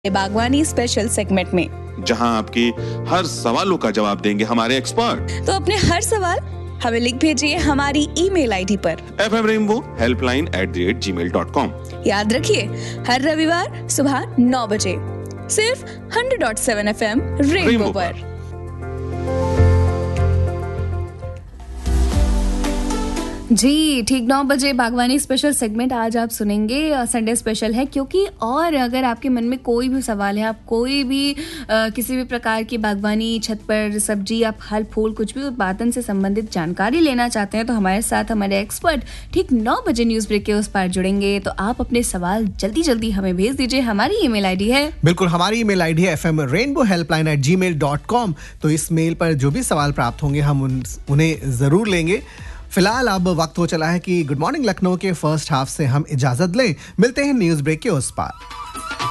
बागवानी special segment में, जहां आपके हर सवालों का जवाब देंगे हमारे एक्सपर्ट। तो अपने हर सवाल हमें लिख भेजिए हमारी ईमेल आईडी पर fmrainbowhelpline@gmail.com। याद रखिए, हर रविवार सुबह 9 बजे सिर्फ 100.7 FM रेनबो पर। जी ठीक 9 बजे बागवानी स्पेशल सेगमेंट आज आप सुनेंगे। संडे स्पेशल है क्योंकि, और अगर आपके मन में कोई भी सवाल है, आप कोई भी किसी भी प्रकार की बागवानी, छत पर सब्जी, आप फल फूल कुछ भी उत्पादन से संबंधित जानकारी लेना चाहते हैं, तो हमारे साथ हमारे एक्सपर्ट ठीक 9 बजे न्यूज ब्रेक के उस पार जुड़ेंगे। तो आप अपने सवाल जल्दी जल्दी हमें भेज दीजिए। हमारी ईमेल आईडी है, बिल्कुल हमारी ईमेल आईडी है fmrainbowhelpline@gmail.com। तो इस मेल पर जो भी सवाल प्राप्त होंगे हम उन्हें जरूर लेंगे। फिलहाल अब वक्त हो चला है कि गुड मॉर्निंग लखनऊ के फर्स्ट हाफ से हम इजाजत लें। मिलते हैं न्यूज ब्रेक के उस पार।